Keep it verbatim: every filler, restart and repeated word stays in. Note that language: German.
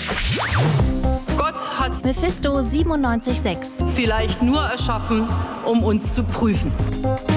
Gott hat Mephisto siebenundneunzig Komma sechs. vielleicht nur erschaffen, um uns zu prüfen.